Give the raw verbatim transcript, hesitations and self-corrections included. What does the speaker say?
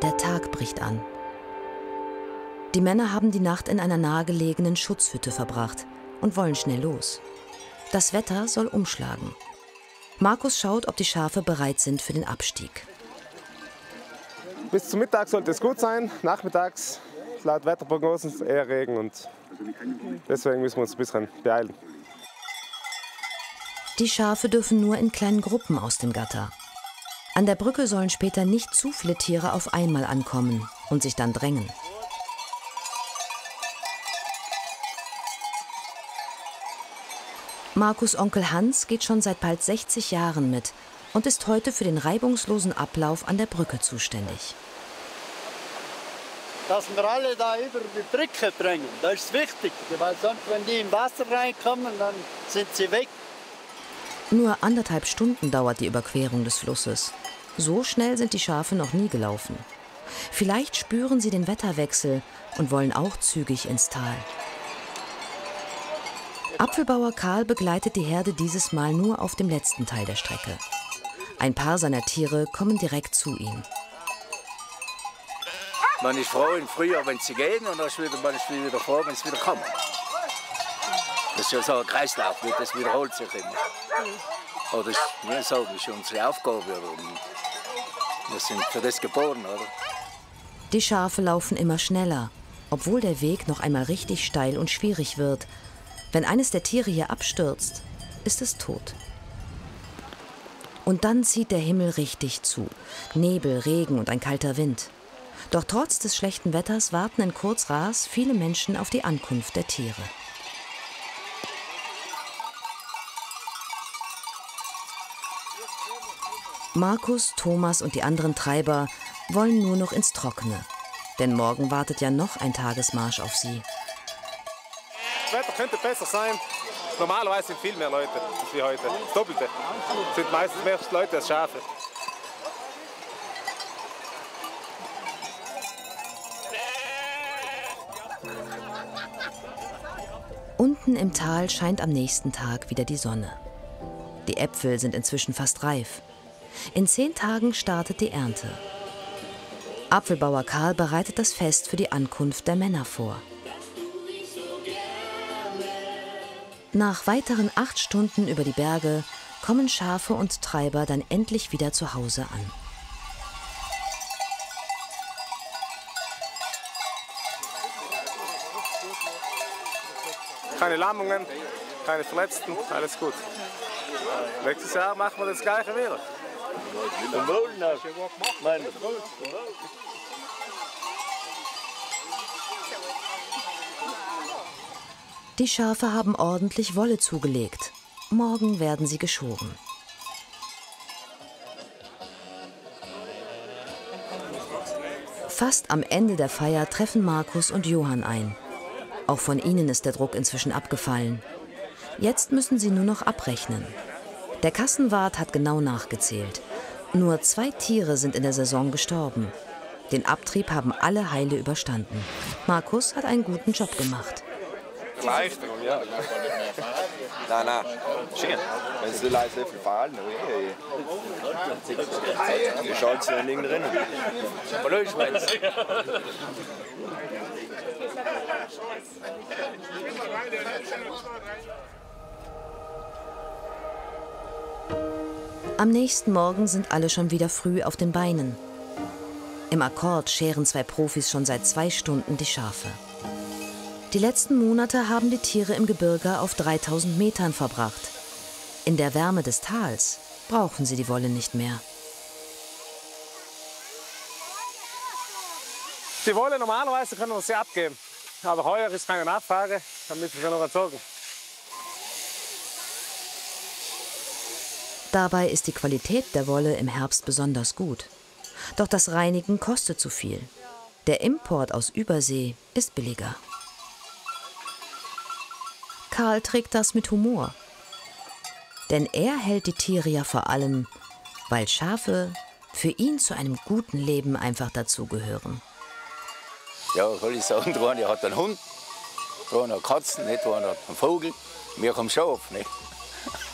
Der Tag bricht an. Die Männer haben die Nacht in einer nahegelegenen Schutzhütte verbracht und wollen schnell los. Das Wetter soll umschlagen. Markus schaut, ob die Schafe bereit sind für den Abstieg. Bis zum Mittag sollte es gut sein. Nachmittags, laut Wetterprognosen, eher Regen. Und deswegen müssen wir uns ein bisschen beeilen. Die Schafe dürfen nur in kleinen Gruppen aus dem Gatter. An der Brücke sollen später nicht zu viele Tiere auf einmal ankommen und sich dann drängen. Markus' Onkel Hans geht schon seit bald sechzig Jahren mit und ist heute für den reibungslosen Ablauf an der Brücke zuständig. Dass wir alle da über die Brücke bringen, das ist wichtig, weil sonst, wenn die im Wasser reinkommen, dann sind sie weg. Nur anderthalb Stunden dauert die Überquerung des Flusses. So schnell sind die Schafe noch nie gelaufen. Vielleicht spüren sie den Wetterwechsel und wollen auch zügig ins Tal. Apfelbauer Karl begleitet die Herde dieses Mal nur auf dem letzten Teil der Strecke. Ein paar seiner Tiere kommen direkt zu ihm. Man ist froh im Frühjahr, wenn sie gehen, und dann ist wieder, man ist wieder froh, wenn sie wieder kommen. Das ist ja so ein Kreislauf, das wiederholt sich immer. Aber das, wir sagen, das ist unsere Aufgabe. Wir sind für das geboren, oder? Die Schafe laufen immer schneller, obwohl der Weg noch einmal richtig steil und schwierig wird. Wenn eines der Tiere hier abstürzt, ist es tot. Und dann zieht der Himmel richtig zu. Nebel, Regen und ein kalter Wind. Doch trotz des schlechten Wetters warten in Kurzras viele Menschen auf die Ankunft der Tiere. Markus, Thomas und die anderen Treiber wollen nur noch ins Trockene. Denn morgen wartet ja noch ein Tagesmarsch auf sie. Das Wetter könnte besser sein. Normalerweise sind viel mehr Leute als wie heute. Das Doppelte. Es sind meistens mehr Leute als Schafe. Unten im Tal scheint am nächsten Tag wieder die Sonne. Die Äpfel sind inzwischen fast reif. In zehn Tagen startet die Ernte. Apfelbauer Karl bereitet das Fest für die Ankunft der Männer vor. Nach weiteren acht Stunden über die Berge kommen Schafe und Treiber dann endlich wieder zu Hause an. Keine Lahmungen, keine Verletzten, alles gut. Nächstes Jahr machen wir das Gleiche wieder. Die Schafe haben ordentlich Wolle zugelegt. Morgen werden sie geschoren. Fast am Ende der Feier treffen Markus und Johann ein. Auch von ihnen ist der Druck inzwischen abgefallen. Jetzt müssen sie nur noch abrechnen. Der Kassenwart hat genau nachgezählt. Nur zwei Tiere sind in der Saison gestorben. Den Abtrieb haben alle heile überstanden. Markus hat einen guten Job gemacht. Erleichterung, ja. Nein, nein, schön. Wenn sie Leute so viel fahren, dann schaut sie nicht drin. Am nächsten Morgen sind alle schon wieder früh auf den Beinen. Im Akkord scheren zwei Profis schon seit zwei Stunden die Schafe. Die letzten Monate haben die Tiere im Gebirge auf dreitausend Metern verbracht. In der Wärme des Tals brauchen sie die Wolle nicht mehr. Die Wolle normalerweise können wir sie abgeben. Aber heuer ist keine Nachfrage, dann müssen wir noch erzogen. Dabei ist die Qualität der Wolle im Herbst besonders gut. Doch das Reinigen kostet zu viel. Der Import aus Übersee ist billiger. Karl trägt das mit Humor. Denn er hält die Tiere ja vor allem, weil Schafe für ihn zu einem guten Leben einfach dazugehören. Ja, soll ich sagen, der eine hat einen Hund, der eine hat Katzen, der eine hat einen Vogel, wir haben Schaf. Nicht?